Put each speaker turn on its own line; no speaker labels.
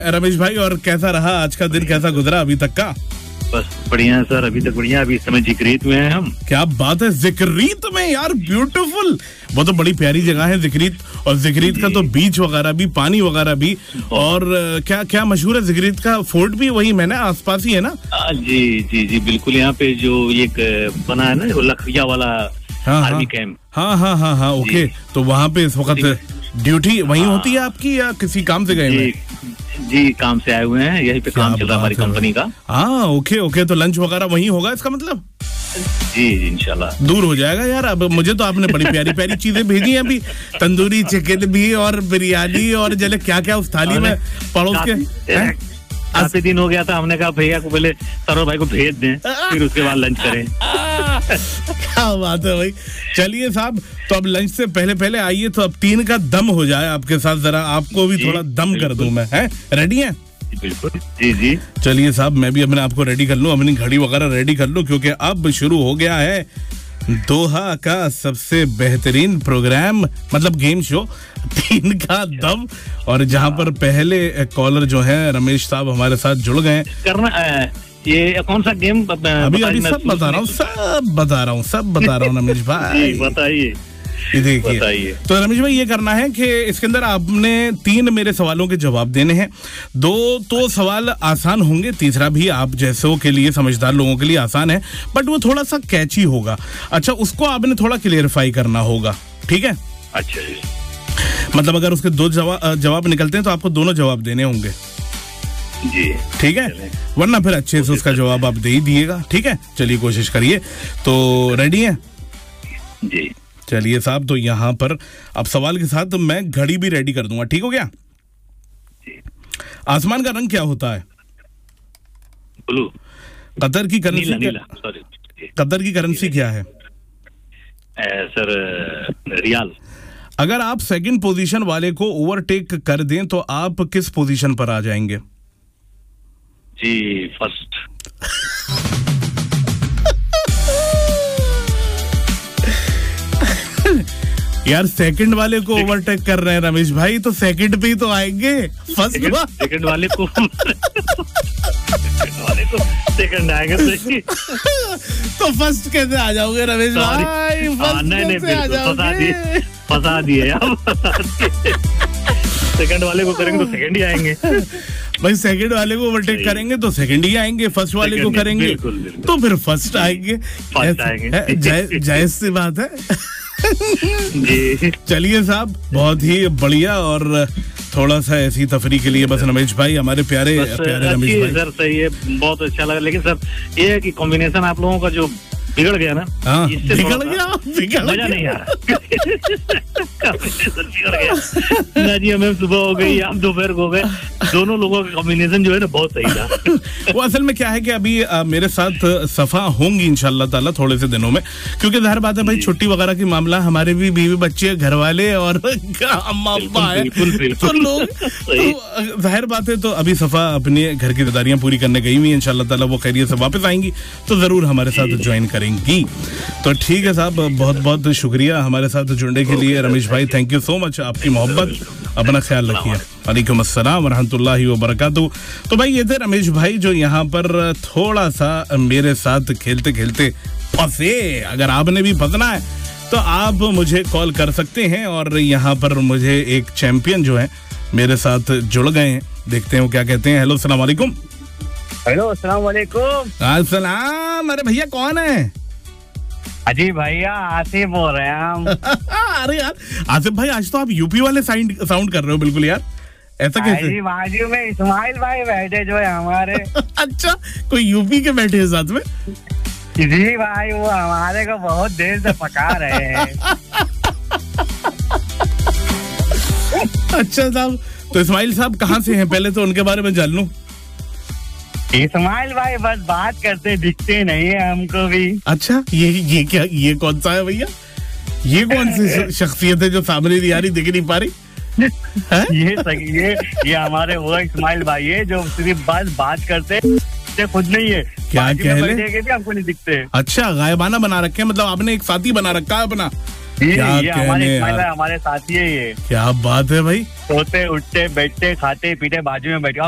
रमेश भाई, और कैसा रहा आज का दिन, कैसा गुजरा अभी तक का?
बस बढ़िया है सर, अभी तक बढ़िया। अभी इस समय जिक्रीत में हैं हम।
क्या बात है, जिक्रीत में यार, ब्यूटीफुल। वो तो बड़ी प्यारी जगह है जिक्रीत, और जिक्रीत का तो बीच वगैरह भी, पानी वगैरह भी, और क्या क्या मशहूर है जिक्रीत का? फोर्ट भी वही में ना, आसपास ही है ना?
जी जी जी बिल्कुल। यहाँ पे जो एक बना है ना लखरिया वाला आर्मी कैंप।
हाँ ओके। तो वहाँ पे इस वक्त ड्यूटी वहीं होती है आपकी, या किसी काम से गए हैं?
जी काम से आए हुए हैं, यहीं पे काम चल रहा है हमारी कंपनी का।
हाँ ओके। तो लंच वगैरह वहीं होगा इसका मतलब?
जी इंशाल्लाह।
दूर हो जाएगा यार। अब मुझे तो आपने बड़ी प्यारी प्यारी चीजें भेजी हैं अभी, तंदूरी चिकन भी और बिरयानी और जले क्या क्या उस थाली में पड़ोस के।
काफी दिन हो गया था, हमने कहा भैया को पहले सरोज भाई को भेज दें, फिर उसके बाद लंच करें।
क्या बात है भाई। चलिए साहब, तो अब लंच से पहले पहले आइए, तो अब 3 का दम हो जाए आपके साथ, जरा आपको भी थोड़ा दम कर दूं मैं। है रेडी है?
बिल्कुल जी जी।
चलिए साहब, मैं भी अपने आप को रेडी कर लूं, अपनी घड़ी वगैरह रेडी कर लूं, क्योंकि अब शुरू हो गया है दोहा का सबसे बेहतरीन प्रोग्राम, मतलब गेम शो 3 का दम। और जहां पर पहले कॉलर जो है रमेश साहब हमारे साथ जुड़ गए।
करना ये कौन सा गेम?
अभी सब बता रहा हूँ रमेश भाई,
बताइए।
देखिए, तो रमेश भाई ये करना है कि इसके अंदर आपने 3 मेरे सवालों के जवाब देने हैं। 2 तो सवाल आसान होंगे, तीसरा भी आप जैसों के लिए, समझदार लोगों के लिए आसान है, बट वो थोड़ा सा कैची होगा। अच्छा, उसको आपने थोड़ा क्लियरिफाई करना होगा, ठीक है?
अच्छा जी।
मतलब अगर उसके 2 जवाब निकलते हैं तो आपको दोनों जवाब देने होंगे
जी,
ठीक है? वरना फिर अच्छे से उसका जवाब आप दे ही दिएगा, ठीक है? चलिए कोशिश करिए। तो रेडी है
जी?
चलिए साहब, तो यहाँ पर अब सवाल के साथ मैं घड़ी भी रेडी कर दूंगा, ठीक हो गया? आसमान का रंग क्या होता है?
ब्लू।
कतर की करेंसी कतर की करेंसी क्या है?
सर रियाल।
अगर आप सेकंड पोजीशन वाले को ओवरटेक कर दें तो आप किस पोजीशन पर आ जाएंगे?
जी फर्स्ट।
यार सेकंड वाले को ओवरटेक कर रहे हैं रमेश भाई, तो सेकंड पे ही तो आएंगे।
सेकंड वाले को सेकंड आएंगे
तो फर्स्ट कैसे आ जाओगे रमेश भाई?
नहीं फंसा दिए यार। सेकंड वाले को करेंगे तो सेकंड ही आएंगे
भाई, सेकंड वाले को ओवरटेक करेंगे तो सेकंड ही आएंगे, फर्स्ट वाले को करेंगे बिल्कुल। तो फिर फर्स्ट आएंगे। जायज सी बात है
जी।
चलिए साहब, बहुत ही बढ़िया। और थोड़ा सा ऐसी तफरी के लिए बस रमेश भाई, हमारे प्यारे रमेश भाई।
सर सही है, बहुत अच्छा लगा, लेकिन सर ये है कि कॉम्बिनेशन आप लोगों का जो बिगड़ गया ना, मजा नहीं आ रहा। ना जी, हमें सुबह हो गई, आप दोपहर हो गए, दोनों लोगों का कॉम्बिनेशन जो है ना बहुत सही था।
वो असल में क्या है कि अभी मेरे साथ सफा होंगी इंशाल्लाह ताला थोड़े से दिनों में, क्योंकि जाहिर बात है भाई, छुट्टी वगैरह की मामला, हमारे भी बीवी बच्चे, घर वाले और अम्मा अब्बा है, तो लोग, तो जाहिर बात है, तो अभी सफा अपनी घर की जिम्मेदारियां पूरी करने गई हुई, इंशाल्लाह ताला वो खैरियत से वापस आएंगी तो जरूर हमारे साथ ज्वाइन करेंगी। तो ठीक है साहब, बहुत बहुत शुक्रिया हमारे साथ जुड़ने के लिए रमेश भाई, थैंक यू सो मच, आपकी मोहब्बत, अपना ख्याल रखिए। वालेकुम अस्सलाम वरहमतुल्लाहि वबरकातुहू। तो भाई ये थे रमेश भाई, जो यहाँ पर थोड़ा सा मेरे साथ खेलते खेलते फंसे। अगर आपने भी फंसना है तो आप मुझे कॉल कर सकते हैं, और यहाँ पर मुझे एक चैंपियन जो है मेरे साथ जुड़ गए हैं, देखते हैं वो क्या कहते हैं। हेलो अस्सलाम वालेकुम।
हेलो अस्सलाम वालेकुम।
अस्सलाम। अरे भैया कौन है?
अजी भैया आसिफ बोल रहे हैं हम।
अरे यार आसिफ भाई, आज तो आप यूपी वाले साउंड कर रहे हो बिल्कुल यार, ऐसा कैसे?
बाजू में इस्माइल भाई बैठे जो है हमारे। अच्छा,
कोई यूपी के बैठे हैं साथ में?
जी भाई, वो हमारे को बहुत देर से पका रहे हैं।
अच्छा साहब, तो इस्माइल साहब कहाँ से हैं, पहले तो उनके बारे में जान लूं।
इस्माइल भाई बस बात करते, दिखते नहीं है हमको भी।
अच्छा, ये क्या, ये कौन सा है भैया? ये कौन सी शख्सियत है जो सामने नहीं आ रही, दिख नहीं पा रही?
ये हमारे वो इस्माइल भाई है जो सिर्फ बस बात करते, खुद नहीं है।
क्या कह रहे?
हमको नहीं दिखते।
अच्छा, गायबाना बना रखे हैं, मतलब आपने एक साथी बना रखा है अपना।
ये हमारे साथी है ये।
क्या बात है भाई।
सोते उठते बैठते खाते पीते बाजू में बैठे।